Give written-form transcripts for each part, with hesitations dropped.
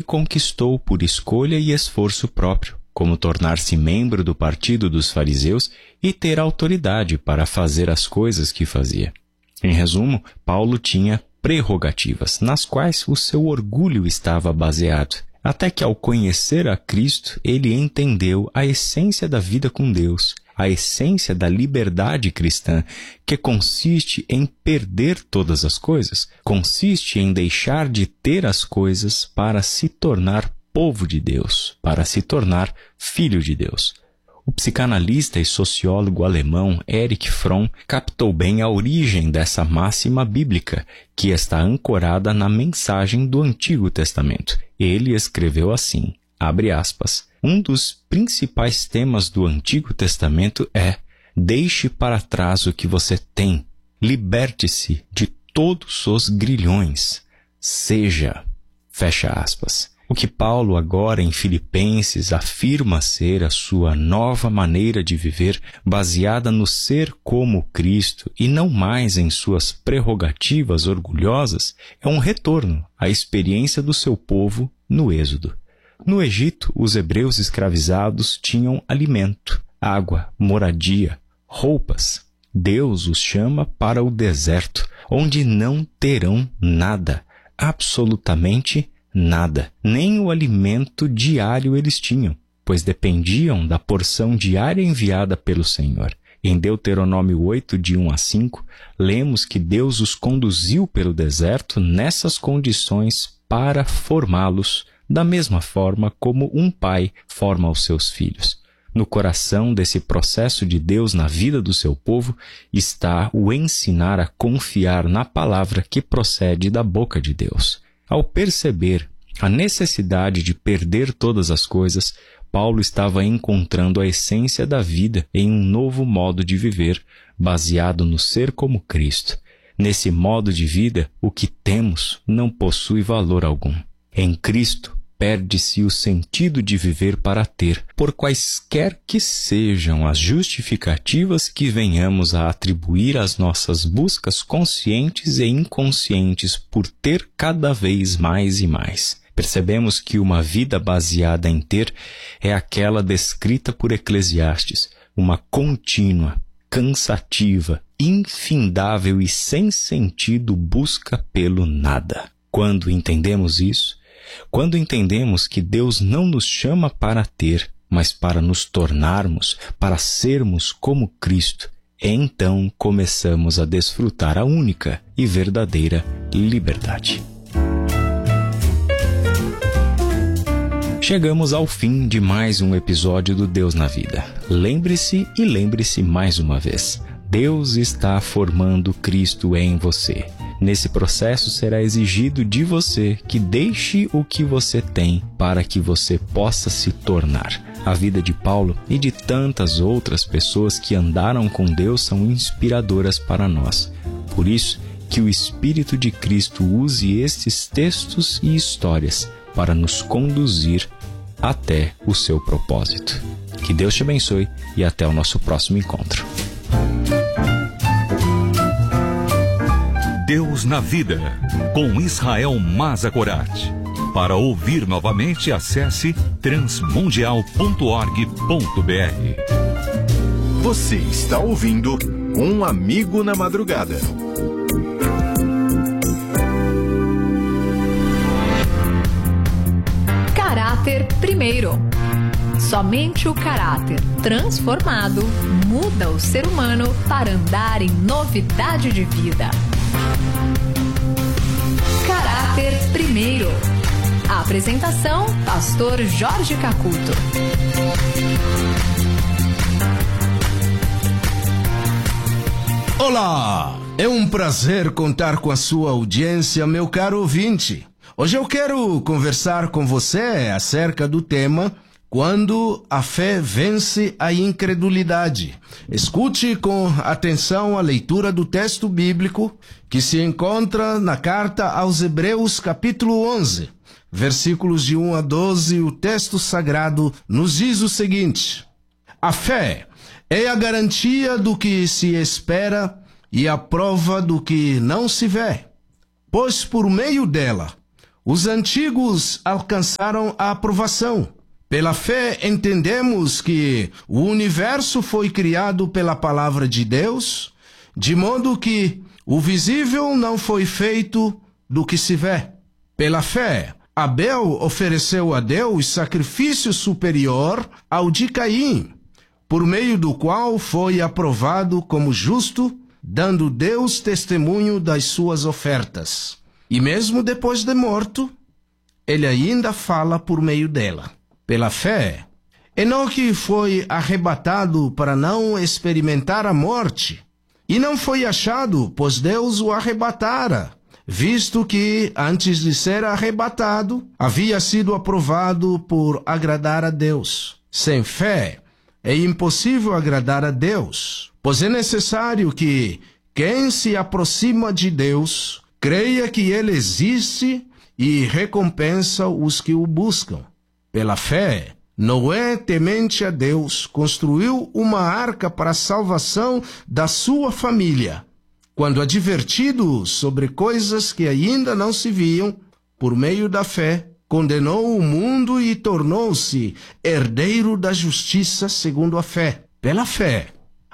conquistou por escolha e esforço próprio, como tornar-se membro do partido dos fariseus e ter autoridade para fazer as coisas que fazia. Em resumo, Paulo tinha prerrogativas, nas quais o seu orgulho estava baseado, até que ao conhecer a Cristo, ele entendeu a essência da vida com Deus, a essência da liberdade cristã, que consiste em perder todas as coisas, consiste em deixar de ter as coisas para se tornar povo de Deus, para se tornar filho de Deus. O psicanalista e sociólogo alemão Erich Fromm captou bem a origem dessa máxima bíblica, que está ancorada na mensagem do Antigo Testamento. Ele escreveu assim, abre aspas, um dos principais temas do Antigo Testamento é: deixe para trás o que você tem, liberte-se de todos os grilhões, seja, fecha aspas. O que Paulo agora em Filipenses afirma ser a sua nova maneira de viver, baseada no ser como Cristo e não mais em suas prerrogativas orgulhosas, é um retorno à experiência do seu povo no Êxodo. No Egito, os hebreus escravizados tinham alimento, água, moradia, roupas. Deus os chama para o deserto, onde não terão nada, absolutamente nada. Nem o alimento diário eles tinham, pois dependiam da porção diária enviada pelo Senhor. Em Deuteronômio 8, de 1 a 5, lemos que Deus os conduziu pelo deserto nessas condições para formá-los, da mesma forma como um pai forma os seus filhos. No coração desse processo de Deus na vida do seu povo está o ensinar a confiar na palavra que procede da boca de Deus. Ao perceber a necessidade de perder todas as coisas, Paulo estava encontrando a essência da vida em um novo modo de viver, baseado no ser como Cristo. Nesse modo de vida, o que temos não possui valor algum. Em Cristo, perde-se o sentido de viver para ter, por quaisquer que sejam as justificativas que venhamos a atribuir às nossas buscas conscientes e inconscientes por ter cada vez mais e mais. Percebemos que uma vida baseada em ter é aquela descrita por Eclesiastes, uma contínua, cansativa, infindável e sem sentido busca pelo nada. Quando entendemos isso, quando entendemos que Deus não nos chama para ter, mas para nos tornarmos, para sermos como Cristo, então começamos a desfrutar a única e verdadeira liberdade. Chegamos ao fim de mais um episódio do Deus na Vida. Lembre-se e lembre-se mais uma vez. Deus está formando Cristo em você. Nesse processo será exigido de você que deixe o que você tem para que você possa se tornar. A vida de Paulo e de tantas outras pessoas que andaram com Deus são inspiradoras para nós. Por isso, que o Espírito de Cristo use estes textos e histórias para nos conduzir até o seu propósito. Que Deus te abençoe e até o nosso próximo encontro. Deus na Vida, com Israel Mazakorat. Para ouvir novamente, acesse transmundial.org.br. Você está ouvindo Um Amigo na Madrugada. Caráter primeiro. Somente o caráter transformado muda o ser humano para andar em novidade de vida. Caráter primeiro. A apresentação, Pastor Jorge Cacuto. Olá! É um prazer contar com a sua audiência, meu caro ouvinte. Hoje eu quero conversar com você acerca do tema Quando a fé vence a incredulidade. Escute com atenção a leitura do texto bíblico que se encontra na carta aos Hebreus, capítulo 11, versículos de 1 a 12. O texto sagrado nos diz o seguinte: a fé é a garantia do que se espera e a prova do que não se vê, pois por meio dela os antigos alcançaram a aprovação. Pela fé entendemos que o universo foi criado pela palavra de Deus, de modo que o visível não foi feito do que se vê. Pela fé, Abel ofereceu a Deus sacrifício superior ao de Caim, por meio do qual foi aprovado como justo, dando Deus testemunho das suas ofertas. E mesmo depois de morto, ele ainda fala por meio dela. Pela fé, Enoque foi arrebatado para não experimentar a morte, e não foi achado, pois Deus o arrebatara, visto que, antes de ser arrebatado, havia sido aprovado por agradar a Deus. Sem fé, é impossível agradar a Deus, pois é necessário que quem se aproxima de Deus creia que Ele existe e recompensa os que o buscam. Pela fé, Noé, temente a Deus, construiu uma arca para a salvação da sua família. Quando advertido sobre coisas que ainda não se viam, por meio da fé, condenou o mundo e tornou-se herdeiro da justiça segundo a fé. Pela fé,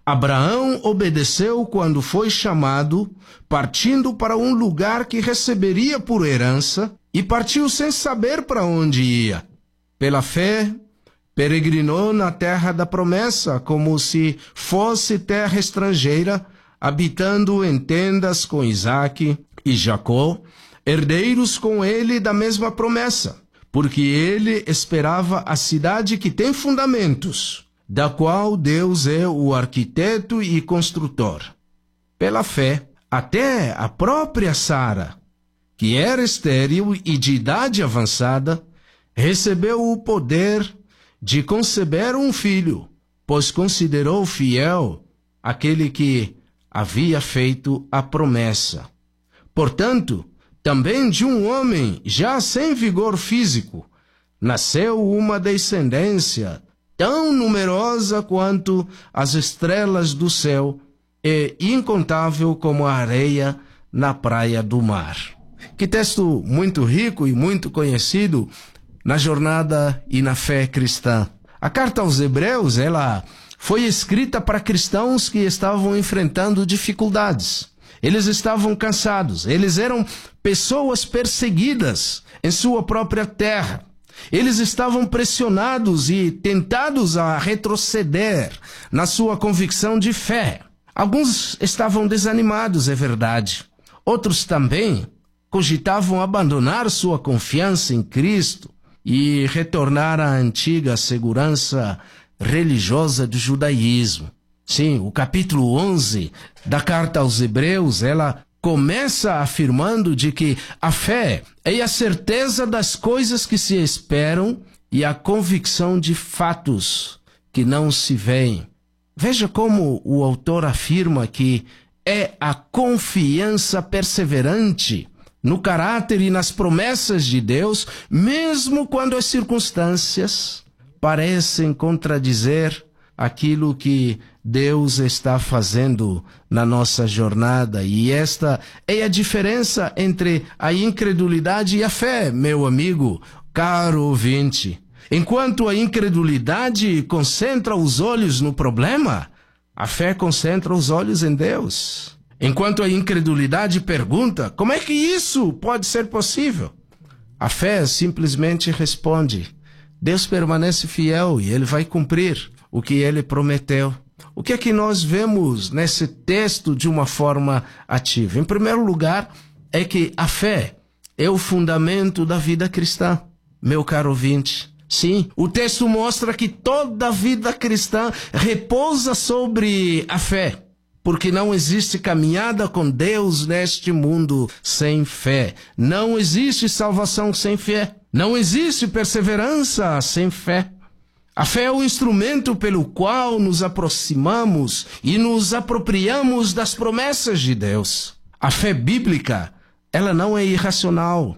Abraão obedeceu quando foi chamado, partindo para um lugar que receberia por herança, e partiu sem saber para onde ia. Pela fé, peregrinou na terra da promessa, como se fosse terra estrangeira, habitando em tendas com Isaque e Jacó, herdeiros com ele da mesma promessa, porque ele esperava a cidade que tem fundamentos, da qual Deus é o arquiteto e construtor. Pela fé, até a própria Sara, que era estéril e de idade avançada, recebeu o poder de conceber um filho, pois considerou fiel aquele que havia feito a promessa. Portanto, também de um homem já sem vigor físico, nasceu uma descendência tão numerosa quanto as estrelas do céu e incontável como a areia na praia do mar. Que texto muito rico e muito conhecido na jornada e na fé cristã. A carta aos Hebreus, ela foi escrita para cristãos que estavam enfrentando dificuldades. Eles estavam cansados, eles eram pessoas perseguidas em sua própria terra. Eles estavam pressionados e tentados a retroceder na sua convicção de fé. Alguns estavam desanimados, é verdade. Outros também cogitavam abandonar sua confiança em Cristo e retornar à antiga segurança religiosa do judaísmo. Sim, o capítulo 11 da carta aos Hebreus, ela começa afirmando de que a fé é a certeza das coisas que se esperam e a convicção de fatos que não se veem. Veja como o autor afirma que é a confiança perseverante no caráter e nas promessas de Deus, mesmo quando as circunstâncias parecem contradizer aquilo que Deus está fazendo na nossa jornada. E esta é a diferença entre a incredulidade e a fé, meu amigo, caro ouvinte. Enquanto a incredulidade concentra os olhos no problema, a fé concentra os olhos em Deus. Enquanto a incredulidade pergunta, como é que isso pode ser possível? A fé simplesmente responde, Deus permanece fiel e Ele vai cumprir o que Ele prometeu. O que é que nós vemos nesse texto de uma forma ativa? Em primeiro lugar, é que a fé é o fundamento da vida cristã, meu caro ouvinte. Sim, o texto mostra que toda a vida cristã repousa sobre a fé, porque não existe caminhada com Deus neste mundo sem fé. Não existe salvação sem fé. Não existe perseverança sem fé. A fé é o instrumento pelo qual nos aproximamos e nos apropriamos das promessas de Deus. A fé bíblica, ela não é irracional.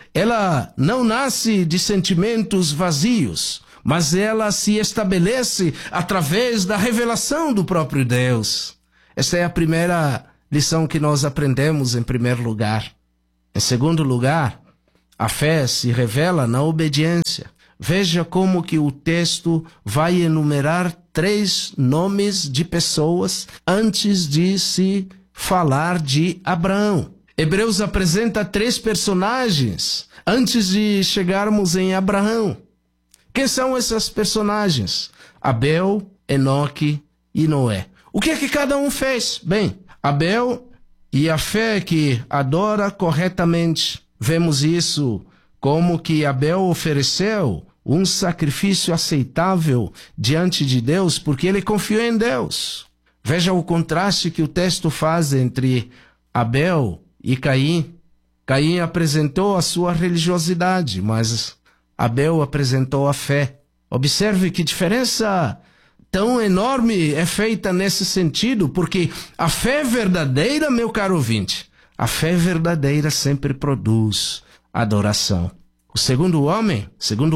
Ela não nasce de sentimentos vazios, mas ela se estabelece através da revelação do próprio Deus. Esta é a primeira lição que nós aprendemos em primeiro lugar. Em segundo lugar, A fé se revela na obediência. Veja como que o texto vai enumerar 3 nomes de pessoas antes de se falar de Abraão. Hebreus apresenta 3 personagens antes de chegarmos em Abraão. Quem são esses personagens? Abel, Enoque e Noé. O que é que cada um fez? Bem, Abel e a fé que adora corretamente. Vemos isso como que Abel ofereceu um sacrifício aceitável diante de Deus, porque ele confiou em Deus. Veja o contraste que o texto faz entre Abel e Caim. Caim apresentou a sua religiosidade, mas Abel apresentou a fé. Observe que diferença tão enorme é feita nesse sentido, porque a fé verdadeira, meu caro ouvinte, a fé verdadeira sempre produz adoração. O segundo homem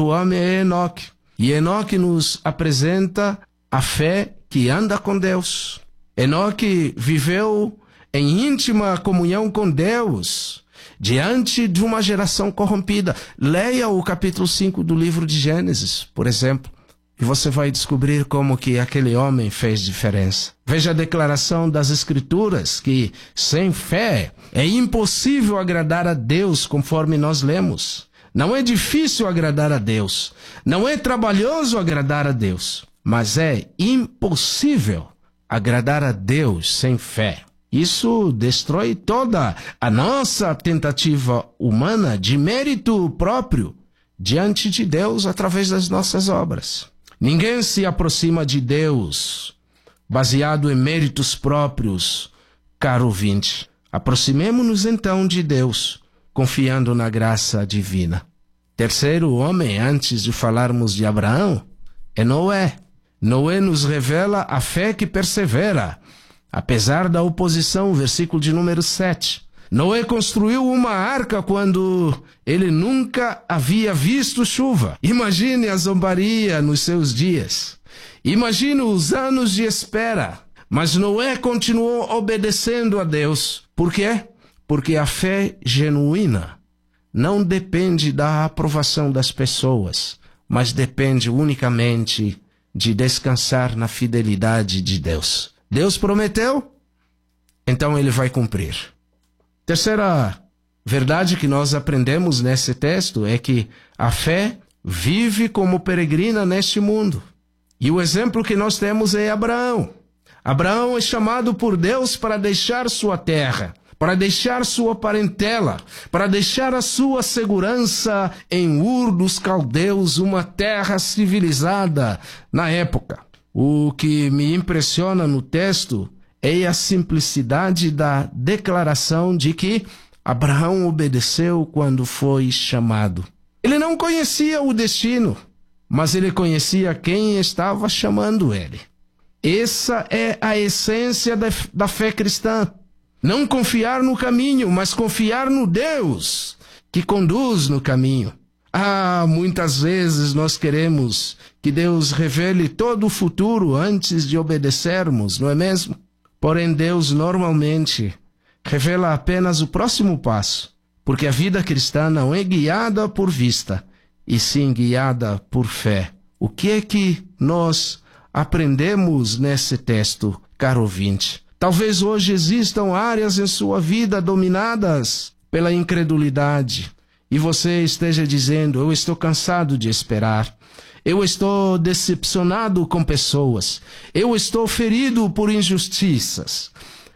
é Enoque. E Enoque nos apresenta a fé que anda com Deus. Enoque viveu em íntima comunhão com Deus, diante de uma geração corrompida. Leia o capítulo 5 do livro de Gênesis, por exemplo, e você vai descobrir como que aquele homem fez diferença. Veja a declaração das Escrituras, que sem fé é impossível agradar a Deus, conforme nós lemos. Não é difícil agradar a Deus, não é trabalhoso agradar a Deus, mas é impossível agradar a Deus sem fé. Isso destrói toda a nossa tentativa humana de mérito próprio diante de Deus através das nossas obras. Ninguém se aproxima de Deus baseado em méritos próprios, caro ouvinte. Aproximemo-nos então de Deus, confiando na graça divina. Terceiro homem, antes de falarmos de Abraão, é Noé. Noé nos revela a fé que persevera, apesar da oposição, versículo de número 7. Noé construiu uma arca quando ele nunca havia visto chuva. Imagine a zombaria nos seus dias. Imagine os anos de espera. Mas Noé continuou obedecendo a Deus. Por quê? Porque a fé genuína não depende da aprovação das pessoas, mas depende unicamente de descansar na fidelidade de Deus. Deus prometeu, então ele vai cumprir. Terceira verdade que nós aprendemos nesse texto é que a fé vive como peregrina neste mundo. E o exemplo que nós temos é Abraão. Abraão é chamado por Deus para deixar sua terra, para deixar sua parentela, para deixar a sua segurança em Ur dos Caldeus, uma terra civilizada na época. O que me impressiona no texto é a simplicidade da declaração de que Abraão obedeceu quando foi chamado. Ele não conhecia o destino, mas ele conhecia quem estava chamando ele. Essa é a essência da fé cristã. Não confiar no caminho, mas confiar no Deus que conduz no caminho. Muitas vezes nós queremos que Deus revele todo o futuro antes de obedecermos, não é mesmo? Porém, Deus normalmente revela apenas o próximo passo, porque a vida cristã não é guiada por vista, e sim guiada por fé. O que é que nós aprendemos nesse texto, caro ouvinte? Talvez hoje existam áreas em sua vida dominadas pela incredulidade, e você esteja dizendo: eu estou cansado de esperar, eu estou decepcionado com pessoas, eu estou ferido por injustiças,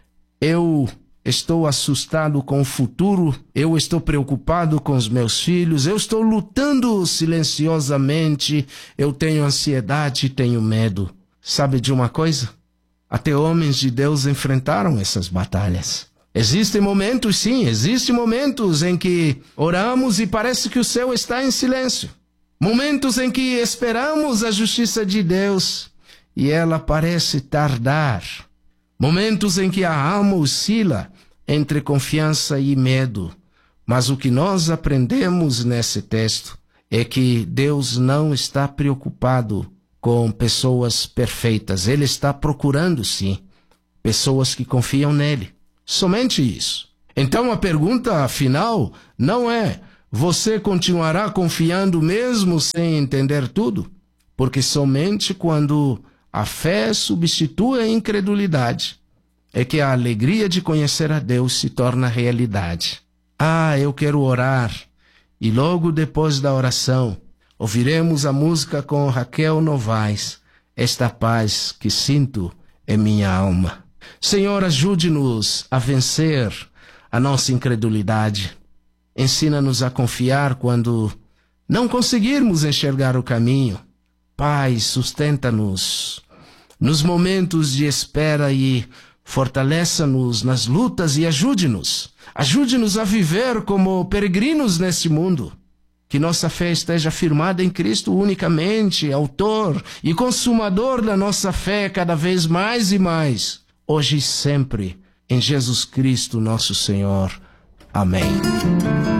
eu estou assustado com o futuro, eu estou preocupado com os meus filhos, eu estou lutando silenciosamente, eu tenho ansiedade e tenho medo. Sabe de uma coisa? Até homens de Deus enfrentaram essas batalhas. Existem momentos, sim, existem momentos em que oramos e parece que o céu está em silêncio. Momentos em que esperamos a justiça de Deus e ela parece tardar. Momentos em que a alma oscila entre confiança e medo. Mas o que nós aprendemos nesse texto é que Deus não está preocupado com pessoas perfeitas. Ele está procurando, sim, pessoas que confiam nele. Somente isso. Então a pergunta final não é: Você continuará confiando mesmo sem entender tudo? Porque somente quando a fé substitui a incredulidade é que a alegria de conhecer a Deus se torna realidade. Eu quero orar. E logo depois da oração, ouviremos a música com Raquel Novaes, Esta Paz que Sinto em Minha Alma. Senhor, ajude-nos a vencer a nossa incredulidade. Ensina-nos a confiar quando não conseguirmos enxergar o caminho. Pai, sustenta-nos nos momentos de espera e fortaleça-nos nas lutas e ajude-nos. Ajude-nos a viver como peregrinos neste mundo. Que nossa fé esteja firmada em Cristo unicamente, autor e consumador da nossa fé cada vez mais e mais, hoje e sempre, em Jesus Cristo nosso Senhor. Amém.